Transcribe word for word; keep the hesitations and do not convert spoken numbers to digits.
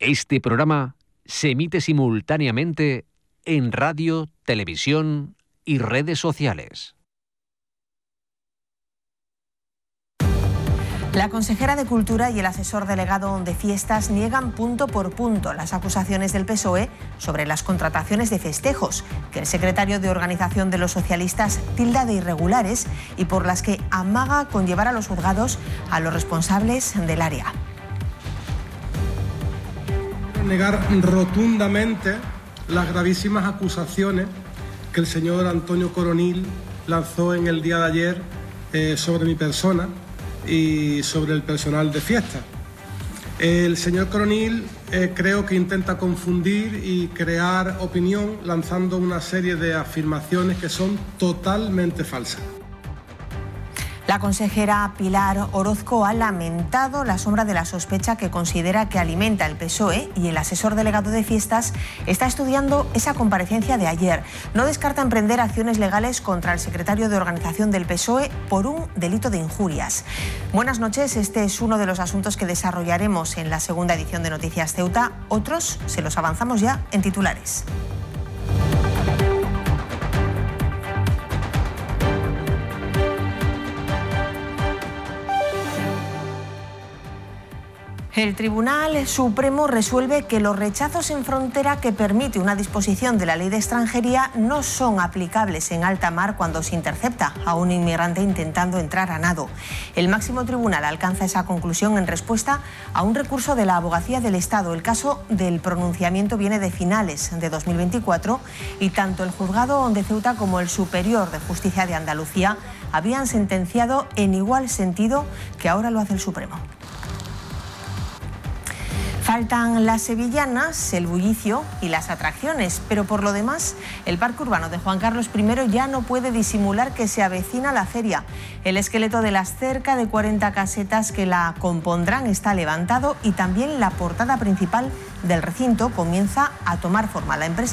Este programa se emite simultáneamente en radio, televisión y redes sociales. La consejera de Cultura y el asesor delegado de Fiestas niegan punto por punto las acusaciones del P S O E sobre las contrataciones de festejos, que el secretario de Organización de los Socialistas tilda de irregulares y por las que amaga con llevar a los juzgados a los responsables del área. Negar rotundamente las gravísimas acusaciones que el señor Antonio Coronil lanzó en el día de ayer eh, sobre mi persona y sobre el personal de fiesta. El señor Coronil eh, creo que intenta confundir y crear opinión lanzando una serie de afirmaciones que son totalmente falsas. La consejera Pilar Orozco ha lamentado la sombra de la sospecha que considera que alimenta el P S O E y el asesor delegado de Fiestas está estudiando esa comparecencia de ayer. No descarta emprender acciones legales contra el secretario de Organización del P S O E por un delito de injurias. Buenas noches, este es uno de los asuntos que desarrollaremos en la segunda edición de Noticias Ceuta. Otros se los avanzamos ya en titulares. El Tribunal Supremo resuelve que los rechazos en frontera que permite una disposición de la Ley de Extranjería no son aplicables en alta mar cuando se intercepta a un inmigrante intentando entrar a nado. El máximo tribunal alcanza esa conclusión en respuesta a un recurso de la Abogacía del Estado. El caso del pronunciamiento viene de finales de dos mil veinticuatro y tanto el Juzgado de Ceuta como el Superior de Justicia de Andalucía habían sentenciado en igual sentido que ahora lo hace el Supremo. Faltan las sevillanas, el bullicio y las atracciones, pero por lo demás, el Parque Urbano de Juan Carlos primero ya no puede disimular que se avecina la feria. El esqueleto de las cerca de cuarenta casetas que la compondrán está levantado y también la portada principal del recinto comienza a tomar forma. La empresa